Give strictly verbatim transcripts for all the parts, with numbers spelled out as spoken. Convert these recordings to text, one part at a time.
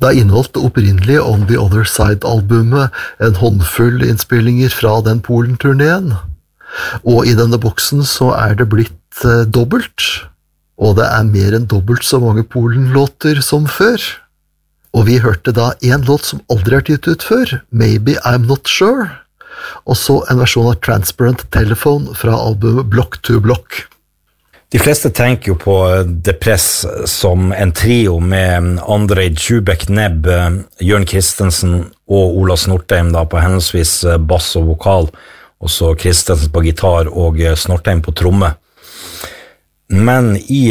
Det inneholdt det opprinnelige On the Other Side-albumet, en håndfull innspillinger fra den Polen-turneen. Og i denne boksen så er det blitt eh, dobbelt, og det er mer enn dobbelt så mange Polen-låter som før. Og vi hørte da en låt som aldri er gitt ut før, Maybe I'm Not Sure, og så en versjon av Transparent Telephone fra albumet Block to Block. De fleste tenker jo på The Press som en trio med Andrej Djubek Nebb, Jørn Christensen og Ola Snortheim da på henholdsvis bass og vokal, og så Christensen på gitar og Snortheim på tromme. Men i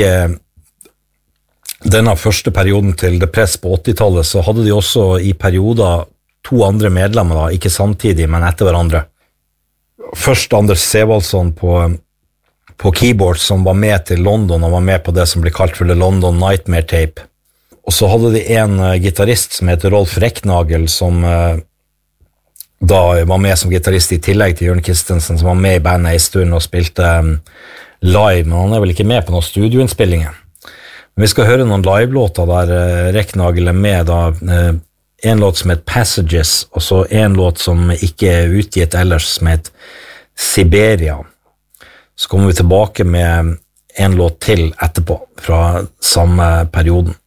denne første perioden til The Press på åttitallet så hadde de også i perioder to andre medlemmer da, ikke samtidig, men etter hverandre. Først Anders Sevaldsson på, på keyboard som var med til London og var med på det som ble kalt for The London Nightmare Tape. Og så hadde de en uh, gitarist som heter Rolf Recknagel som uh, da var med som gitarist i tillegg til Jørn Christensen som var med i bandet en stund og spilte um, live, men han er vel ikke med på noen studioinnspillinger. Vi skal høre noen live-låter der uh, Recknagel er med, da, uh, en låt som heter Passages, og så en låt som ikke er utgitt ellers, som heter Siberia. Så kommer vi tilbake med en låt til etterpå, fra samme perioden.